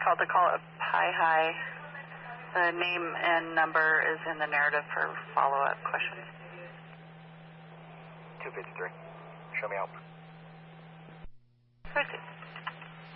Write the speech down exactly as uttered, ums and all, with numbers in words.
called to call it Pi High. The name and number is in the narrative for follow-up questions. two fifty-three. Show me out. fifty.